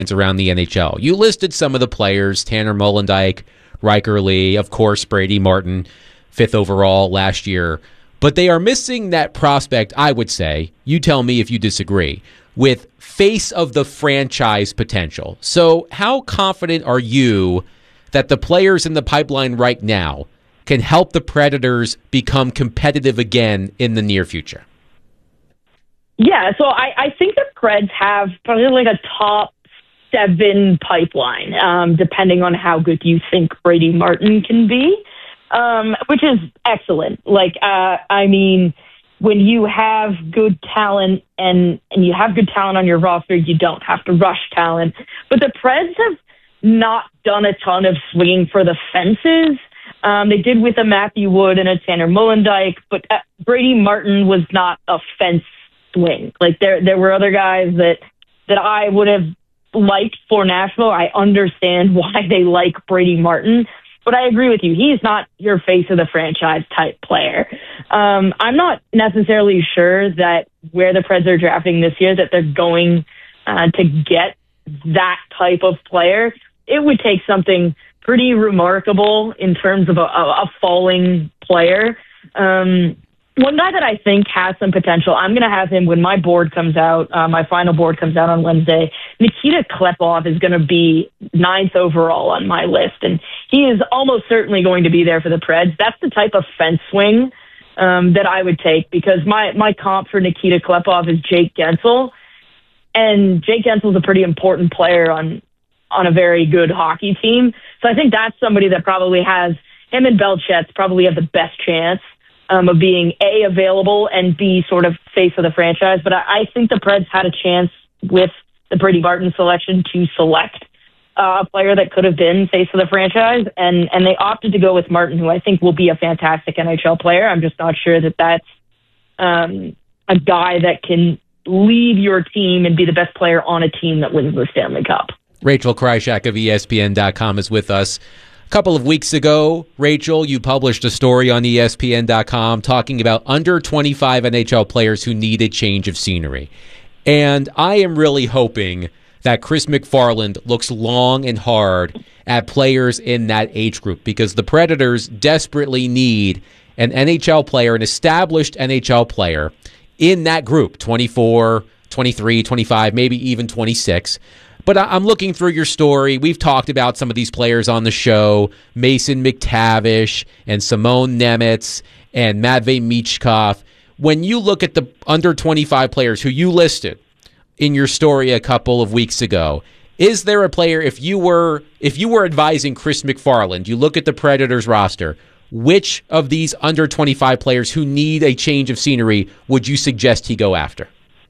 around the NHL. You listed some of the players, Tanner Molendyk, Riker Lee, of course, Brady Martin, 5th overall last year. But they are missing that prospect, I would say, you tell me if you disagree, with face of the franchise potential. So how confident are you that the players in the pipeline right now can help the Predators become competitive again in the near future? Yeah, so I think the Preds have probably like a top 7 pipeline, depending on how good you think Brady Martin can be, which is excellent. I mean, when you have good talent and you have good talent on your roster, you don't have to rush talent. But the Preds have not done a ton of swinging for the fences. They did with a Matthew Wood and a Tanner Molendyk, but Brady Martin was not a fence swing. Like there were other guys that I would have liked for Nashville. I understand why they like Brady Martin, but I agree with you. He's not your face of the franchise type player. I'm not necessarily sure that where the Preds are drafting this year that they're going to get that type of player. It would take something pretty remarkable in terms of a falling player. One guy that I think has some potential, I'm going to have him when my board comes out, my final board comes out on Wednesday. Nikita Klepov is going to be 9th overall on my list, and he is almost certainly going to be there for the Preds. That's the type of fence swing that I would take, because my comp for Nikita Klepov is Jake Gensel, and Jake Gensel is a pretty important player on a very good hockey team. So I think that's somebody that probably has, him and Belchet's probably have the best chance of being A, available, and B, sort of face of the franchise. But I think the Preds had a chance with the Brady Martin selection to select a player that could have been face of the franchise, and they opted to go with Martin, who I think will be a fantastic NHL player. I'm just not sure that that's a guy that can lead your team and be the best player on a team that wins the Stanley Cup. Rachel Krychak of ESPN.com is with us. A couple of weeks ago, Rachel, you published a story on ESPN.com talking about under 25 NHL players who need a change of scenery. And I am really hoping that Chris McFarland looks long and hard at players in that age group, because the Predators desperately need an NHL player, an established NHL player in that group, 24, 23, 25, maybe even 26. But I'm looking through your story. We've talked about some of these players on the show, Mason McTavish and Simone Nemetz and Matvei Michkov. When you look at the under 25 players who you listed in your story a couple of weeks ago, is there a player, if you were advising Chris McFarland, you look at the Predators roster, which of these under 25 players who need a change of scenery would you suggest he go after?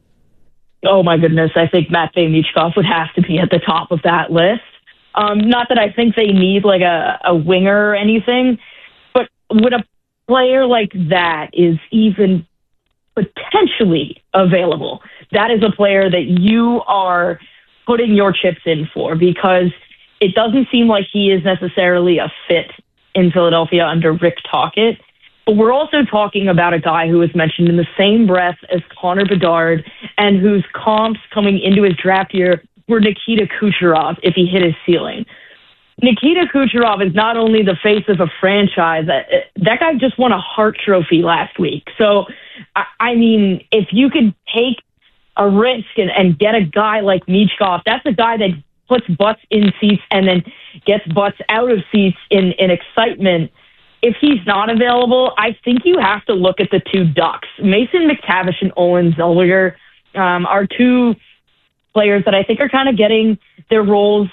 Oh, my goodness. I think Matvei Michkov would have to be at the top of that list. Not that I think they need like a winger or anything, but when a player like that is even potentially available, that is a player that you are putting your chips in for, because it doesn't seem like he is necessarily a fit in Philadelphia under Rick Tocchet. But we're also talking about a guy who was mentioned in the same breath as Connor Bedard, and whose comps coming into his draft year were Nikita Kucherov if he hit his ceiling. Nikita Kucherov is not only the face of a franchise, that guy just won a Hart Trophy last week. So, I mean, if you could take a risk and get a guy like Michkov, that's a guy that puts butts in seats and then gets butts out of seats in excitement. If he's not available, I think you have to look at the two Ducks. Mason McTavish and Olen Zellweger are two players that I think are kind of getting their roles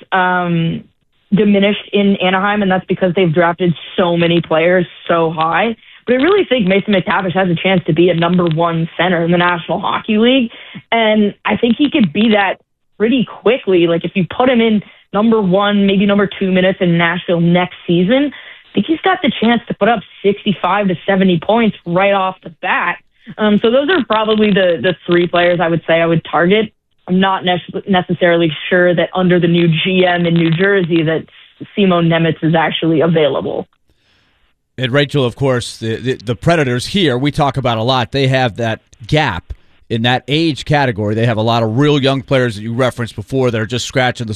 diminished in Anaheim, and that's because they've drafted so many players so high. But I really think Mason McTavish has a chance to be a number 1 center in the National Hockey League, and I think he could be that pretty quickly. Like, if you put him in number 1, maybe number 2 minutes in Nashville next season, I think he's got the chance to put up 65 to 70 points right off the bat. So those are probably the 3 players I would say I would target. I'm not necessarily sure that under the new GM in New Jersey that Simone Nemetz is actually available. And Rachel, of course, the Predators here, we talk about a lot. They have that gap in that age category, they have a lot of real young players that you referenced before that are just scratching the